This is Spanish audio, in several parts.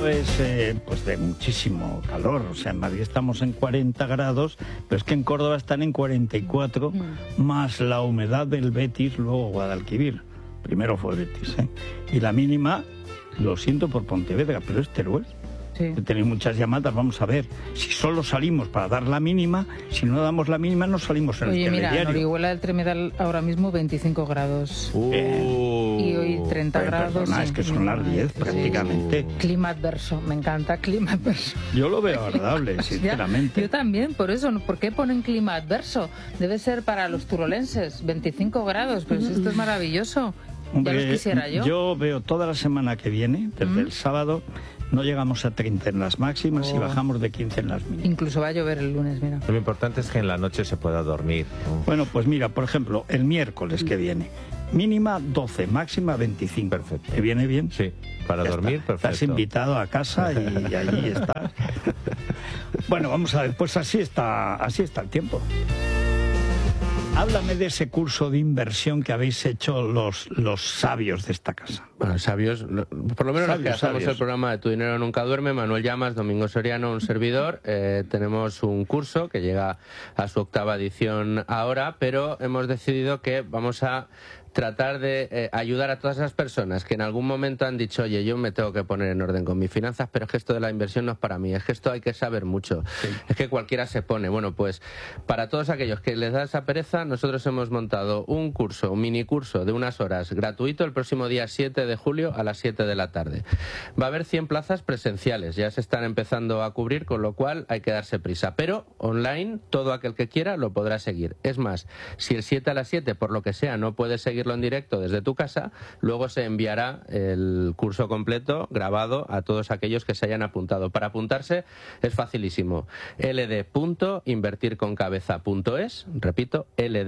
es pues de muchísimo calor. O sea, en Madrid estamos en 40 grados, pero es que en Córdoba están en 44, más la humedad del Betis, luego Guadalquivir. Primero fue Betis, ¿eh? Y la mínima, lo siento por Pontevedra, pero es Teruel. Sí. Tenéis muchas llamadas, vamos a ver. Si solo salimos para dar la mínima, si no damos la mínima no salimos en el telediario. Oye, mira, en Orihuela del Tremedal ahora mismo 25 grados. Y hoy 30 grados. Perdona, es que son las 10 prácticamente. Clima adverso, me encanta clima adverso. Yo lo veo agradable, sinceramente. Yo también, por eso. ¿Por qué ponen clima adverso? Debe ser para los turolenses, 25 grados, pero si esto es maravilloso. Hombre, ya los quisiera yo. Yo veo toda la semana que viene, desde el sábado, no llegamos a 30 en las máximas y bajamos de 15 en las mínimas. Incluso va a llover el lunes, mira. Lo importante es que en la noche se pueda dormir. Bueno, pues mira, por ejemplo, el miércoles que viene, mínima 12, máxima 25. Perfecto. ¿Te viene bien? Sí, para ya dormir, está. perfecto. Estás invitado a casa y allí estás. Bueno, vamos a ver, pues así está el tiempo. Háblame de ese curso de inversión que habéis hecho los sabios de esta casa. Bueno, sabios, por lo menos los que hacemos sabios. el programa de Tu Dinero Nunca Duerme, Manuel Llamas, Domingo Soriano, un servidor. Tenemos un curso que llega a su 8ª edición ahora, pero hemos decidido que vamos a tratar de ayudar a todas esas personas que en algún momento han dicho, oye, yo me tengo que poner en orden con mis finanzas, pero es que esto de la inversión no es para mí, es que esto hay que saber mucho, es que cualquiera se pone. Bueno, pues para todos aquellos que les da esa pereza, nosotros hemos montado un curso, un mini curso de unas horas gratuito el próximo día 7 de julio a las 7 de la tarde. Va a haber 100 plazas presenciales, ya se están empezando a cubrir, con lo cual hay que darse prisa, pero online todo aquel que quiera lo podrá seguir. Es más, si el 7 a las 7 por lo que sea no puedes seguirlo en directo desde tu casa, luego se enviará el curso completo grabado a todos aquellos que se hayan apuntado. Para apuntarse es facilísimo. ld.invertirconcabeza.es, repito,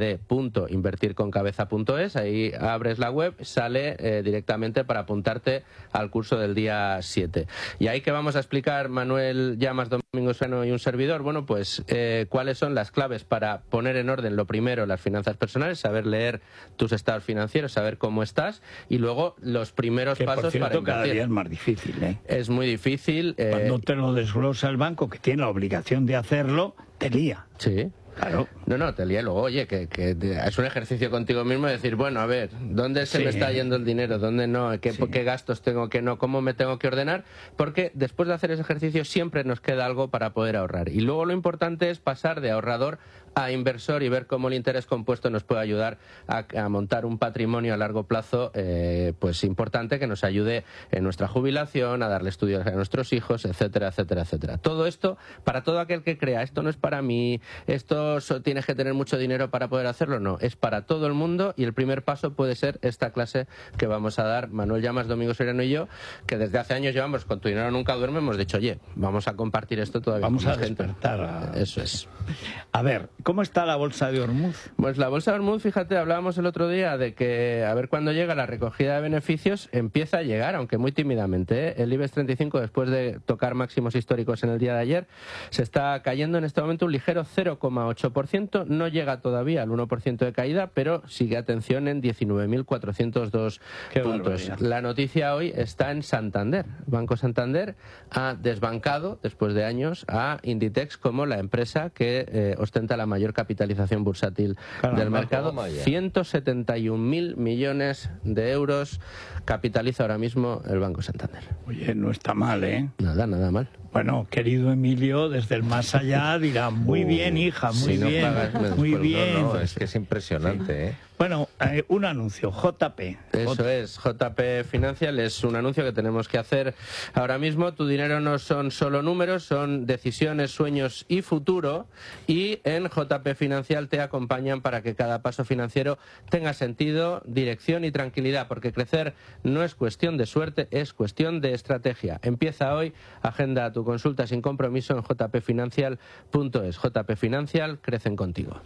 ld.invertirconcabeza.es, ahí abres la web, sale directamente para apuntarte al curso del día 7. Y ahí que vamos a explicar Manuel Llamas, Domingo Soriano y un servidor, bueno, pues cuáles son las claves para poner en orden, lo primero, las finanzas personales, saber leer tus estados financieros, saber cómo estás, y luego los primeros pasos por cierto, para invertir. Cada día es más difícil, ¿eh? Es muy difícil. Cuando te lo desglosa el banco, que tiene la obligación de hacerlo, te lía. Sí. Claro. No, te lía luego, oye, que es un ejercicio contigo mismo de decir, bueno, a ver, ¿dónde se me está yendo el dinero? ¿Dónde no? ¿Qué gastos tengo que no? ¿Cómo me tengo que ordenar? Porque después de hacer ese ejercicio siempre nos queda algo para poder ahorrar. Y luego lo importante es pasar de ahorrador a inversor y ver cómo el interés compuesto nos puede ayudar a montar un patrimonio a largo plazo pues importante, que nos ayude en nuestra jubilación, a darle estudios a nuestros hijos, etcétera, etcétera, etcétera. Todo esto para todo aquel que crea, esto no es para mí, esto tienes que tener mucho dinero para poder hacerlo, no, es para todo el mundo, y el primer paso puede ser esta clase que vamos a dar Manuel Llamas, Domingo Soriano y yo, que desde hace años llevamos con Tu Dinero Nunca Duerme, hemos dicho, oye, vamos a compartir esto todavía. Vamos con a más gente. despertar. Eso es. A ver, ¿cómo está la bolsa de Ormuz? Pues la bolsa de Ormuz, fíjate, hablábamos el otro día de que a ver cuándo llega la recogida de beneficios, empieza a llegar, aunque muy tímidamente, ¿eh? El IBEX 35, después de tocar máximos históricos en el día de ayer, se está cayendo en este momento un ligero 0,8%, no llega todavía al 1% de caída, pero sigue, atención, en 19.402 puntos. La noticia hoy está en Santander. Banco Santander ha desbancado, después de años, a Inditex como la empresa que ostenta la mayor capitalización bursátil del mercado. 171.000 millones de euros capitaliza ahora mismo el Banco Santander. Oye, no está mal, ¿eh? Nada mal. Bueno, querido Emilio, desde el más allá dirá, muy bien, hija, muy bien, muy bien. No, es que es impresionante, ¿eh? Bueno, un anuncio, JP. Eso es, JP Financial es un anuncio que tenemos que hacer ahora mismo. Tu dinero no son solo números, son decisiones, sueños y futuro, y en JP Financial te acompañan para que cada paso financiero tenga sentido, dirección y tranquilidad, porque crecer no es cuestión de suerte, es cuestión de estrategia. Empieza hoy, agenda tu consulta sin compromiso en jpfinancial.es. JP Financial, crecen contigo.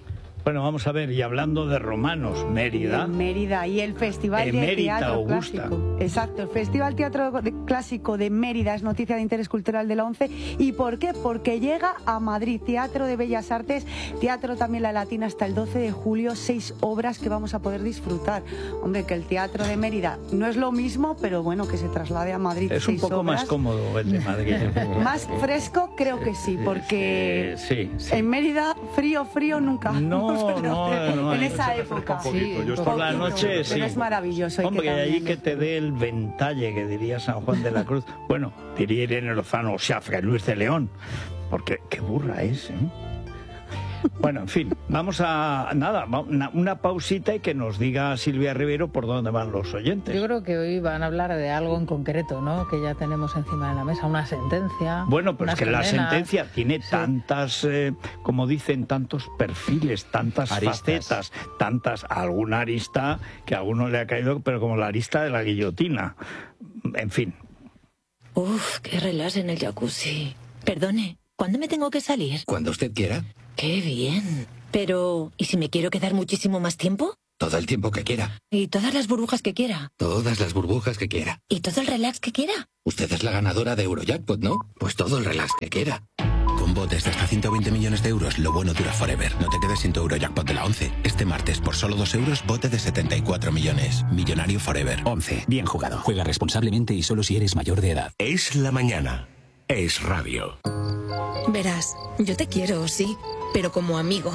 Bueno, vamos a ver, y hablando de romanos, Mérida. Mérida y el Festival de Teatro Augusta. Clásico. Exacto, el Festival Teatro Clásico de Mérida es noticia de interés cultural de la ONCE. ¿Y por qué? Porque llega a Madrid, Teatro de Bellas Artes, Teatro también La Latina hasta el 12 de julio, 6 obras que vamos a poder disfrutar. Hombre, que el Teatro de Mérida no es lo mismo, pero bueno, que se traslade a Madrid. Es un poco obras. Más cómodo el de Madrid. Más fresco, creo que sí, porque sí. En Mérida frío nunca. No, en esa época. Sí, por la noche sí. Pero es maravilloso. Hombre, allí que te dé el ventalle, que diría San Juan de la Cruz. Bueno, diría Irene Lozano, o sea, Fray Luis de León. Porque qué burra es, ¿eh? Bueno, en fin, vamos a una pausita y que nos diga Silvia Rivero por dónde van los oyentes. Yo creo que hoy van a hablar de algo en concreto, ¿no? Que ya tenemos encima de la mesa, una sentencia. Bueno, pues que condenas. la sentencia tiene tantas, como dicen, tantos perfiles, tantas facetas, alguna arista que a alguno le ha caído, pero como la arista de la guillotina. En fin. Uf, qué relax en el jacuzzi. Perdone, ¿cuándo me tengo que salir? Cuando usted quiera. ¡Qué bien! Pero, ¿y si me quiero quedar muchísimo más tiempo? Todo el tiempo que quiera. ¿Y todas las burbujas que quiera? Todas las burbujas que quiera. ¿Y todo el relax que quiera? Usted es la ganadora de Eurojackpot, ¿no? Pues todo el relax que quiera. Con botes de hasta 120 millones de euros, lo bueno dura forever. No te quedes sin tu Eurojackpot de la 11. Este martes, por solo 2 euros, bote de 74 millones. Millonario forever. 11. Bien jugado. Juega responsablemente y solo si eres mayor de edad. Es la mañana. Es radio. Verás, yo te quiero, sí, pero como amigo.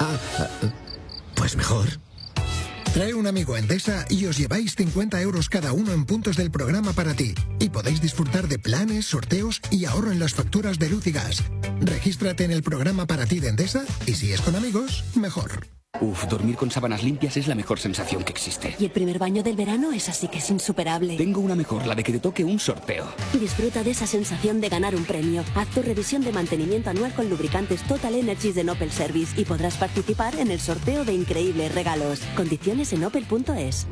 Pues mejor. Trae un amigo a Endesa y os lleváis 50 euros cada uno en puntos del programa para ti. Y podéis disfrutar de planes, sorteos y ahorro en las facturas de luz y gas. Regístrate en el programa para ti de Endesa y si es con amigos, mejor. Dormir con sábanas limpias es la mejor sensación que existe. Y el primer baño del verano es así que es insuperable. Tengo una mejor, la de que te toque un sorteo. Disfruta de esa sensación de ganar un premio. Haz tu revisión de mantenimiento anual con lubricantes Total Energies de Opel Service y podrás participar en el sorteo de increíbles regalos. Condiciones en opel.es.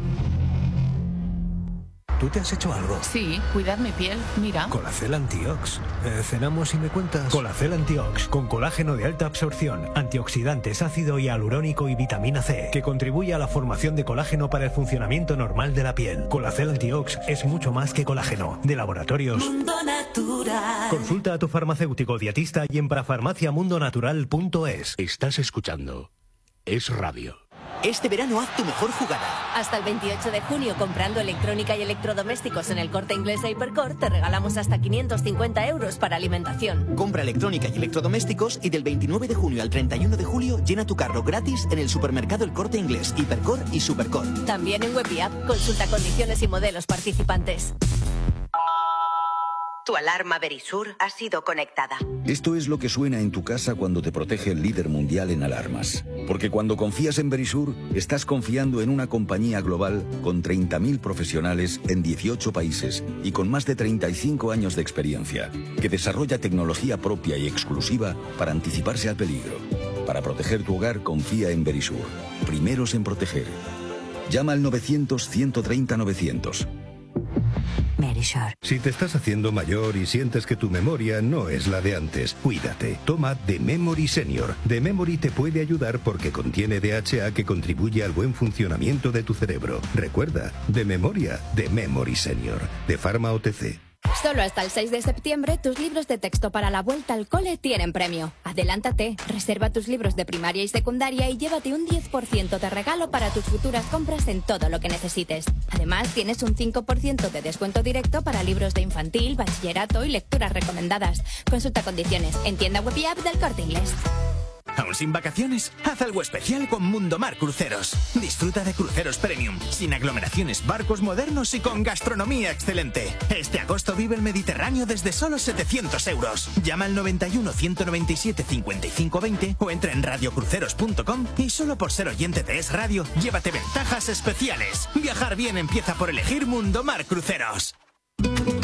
¿Tú te has hecho algo? Sí, cuidad mi piel, mira. Colacel Antiox. ¿Cenamos y me cuentas? Colacel Antiox, con colágeno de alta absorción, antioxidantes, ácido hialurónico y vitamina C, que contribuye a la formación de colágeno para el funcionamiento normal de la piel. Colacel Antiox es mucho más que colágeno. De Laboratorios Mundo Natural. Consulta a tu farmacéutico dietista y en parafarmaciamundonatural.es. Estás escuchando Es Radio. Este verano haz tu mejor jugada. Hasta el 28 de junio, comprando electrónica y electrodomésticos en el Corte Inglés e Hipercor, te regalamos hasta 550 euros para alimentación. Compra electrónica y electrodomésticos y del 29 de junio al 31 de julio llena tu carro gratis en el supermercado El Corte Inglés, Hipercor y Supercor. También en web y app, consulta condiciones y modelos participantes. Tu alarma Verisur ha sido conectada. Esto es lo que suena en tu casa cuando te protege el líder mundial en alarmas. Porque cuando confías en Verisur, estás confiando en una compañía global con 30.000 profesionales en 18 países y con más de 35 años de experiencia, que desarrolla tecnología propia y exclusiva para anticiparse al peligro. Para proteger tu hogar, confía en Verisur. Primeros en proteger. Llama al 900-130-900. Si te estás haciendo mayor y sientes que tu memoria no es la de antes, cuídate. Toma The Memory Senior. The Memory te puede ayudar porque contiene DHA que contribuye al buen funcionamiento de tu cerebro. Recuerda, de memoria, The Memory Senior. De Pharma OTC. Solo hasta el 6 de septiembre, tus libros de texto para la vuelta al cole tienen premio. Adelántate, reserva tus libros de primaria y secundaria y llévate un 10% de regalo para tus futuras compras en todo lo que necesites. Además, tienes un 5% de descuento directo para libros de infantil, bachillerato y lecturas recomendadas. Consulta condiciones en tienda web y app del Corte Inglés. ¿Aún sin vacaciones? Haz algo especial con Mundomar Cruceros. Disfruta de cruceros premium, sin aglomeraciones, barcos modernos y con gastronomía excelente. Este agosto vive el Mediterráneo desde solo 700 euros. Llama al 91 197 55 20 o entra en radiocruceros.com y solo por ser oyente de Es Radio, llévate ventajas especiales. Viajar bien empieza por elegir Mundomar Cruceros.